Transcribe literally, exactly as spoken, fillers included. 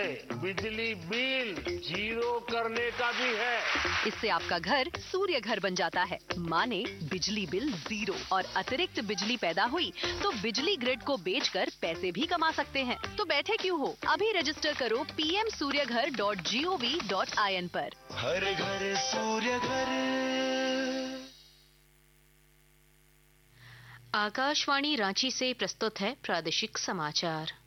में बिजली bill zero करने का भी है। इससे आपका घर सूर्य घर बन जाता है। माने बिजली बिल जीरो और अतिरिक्त बिजली पैदा हुई तो बिजली ग्रिड को बेचकर पैसे भी कमा सकते हैं। तो बैठे क्यों हो, अभी रजिस्टर करो पी एम सूर्य घर dot G O V dot I N पर। हर घर सूर्य घर। आकाशवाणी रांची से प्रस्तुत है प्रादेशिक समाचार।